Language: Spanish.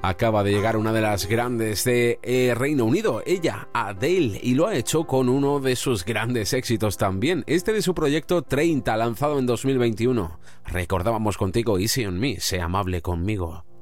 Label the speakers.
Speaker 1: Acaba de llegar una de las grandes de Reino Unido, ella, Adele, y lo ha hecho con uno de sus grandes éxitos también, este de su proyecto 30, lanzado en 2021. Recordábamos contigo Easy on Me, sé amable conmigo.